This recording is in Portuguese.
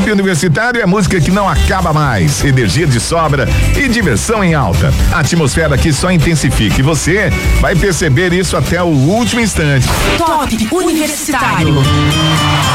Top Universitário é música que não acaba mais, energia de sobra e diversão em alta. A atmosfera aqui só intensifica e você vai perceber isso até o último instante. Top Universitário.